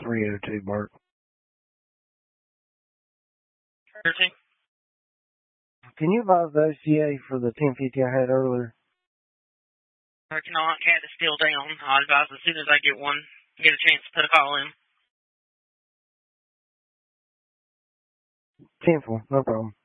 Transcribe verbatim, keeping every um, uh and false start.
three oh two, Bart. thirteen. Can you advise the O C A for the ten fifty I had earlier? I cannot. Cat is still down. I'll advise as soon as I get one, get a chance to put a call in. ten four, no problem.